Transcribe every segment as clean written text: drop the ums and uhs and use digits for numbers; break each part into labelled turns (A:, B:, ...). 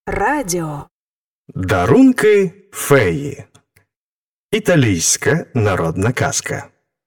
A: Радіо.
B: Дарунки феї. Італійська народна казка.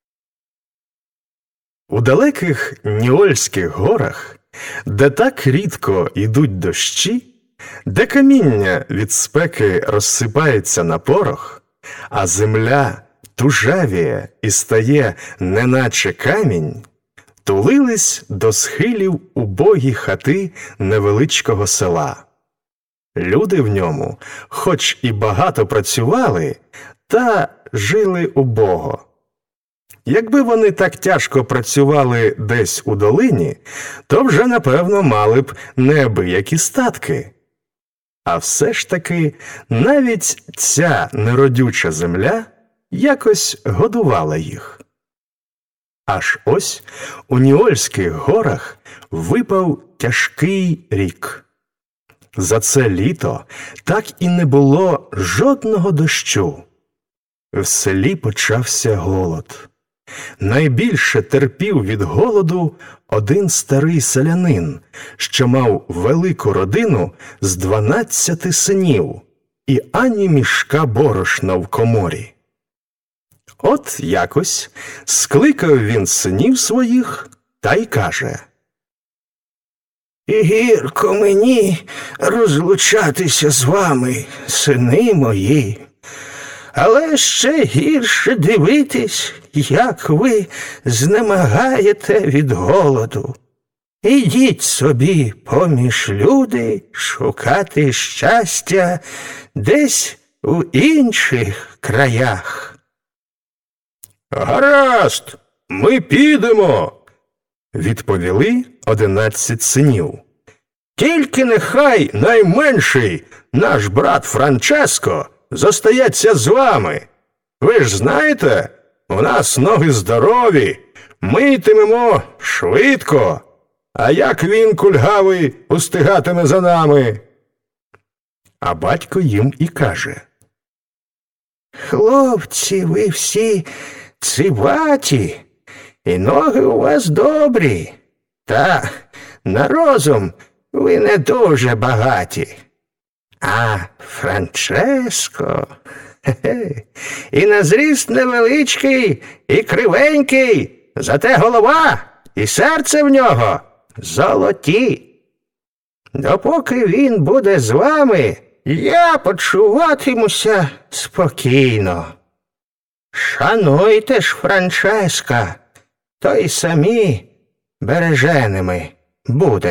B: У далеких Ньольських горах, де так рідко йдуть дощі, де каміння від спеки розсипається на порох, а земля тужавіє і стає неначе камінь, тулились до схилів убогі хати невеличкого села. Люди в ньому, хоч і багато працювали, та жили убого. Якби вони так тяжко працювали десь у долині, то вже, напевно, мали б неабиякі статки. А все ж таки, навіть ця неродюча земля якось годувала їх. Аж ось у Ньольських горах випав тяжкий рік. За це літо так і не було жодного дощу. В селі почався голод. Найбільше терпів від голоду один старий селянин, що мав велику родину з 12 синів і ані мішка борошна в коморі. От якось скликав він синів своїх та й каже: «Гірко мені розлучатися з вами, сини мої, але ще гірше дивитись, як ви знемагаєте від голоду. Ідіть собі поміж люди шукати щастя десь у інших краях». «Гаразд, ми підемо», – відповіли 11 синів. «Тільки нехай найменший, наш брат Франческо, зостається з вами. Ви ж знаєте, у нас ноги здорові, ми йтимемо швидко, а як він, кульгавий, устигатиме за нами?» А батько їм і каже:
C: «Хлопці, ви всі циваті, і ноги у вас добрі, та на розум ви не дуже багаті. А Франческо, і на зріст невеличкий, і кривенький, зате голова і серце в нього золоті. Допоки він буде з вами, я почуватимуся спокійно. Шануйте ж Франческа, то й самі береженими будете».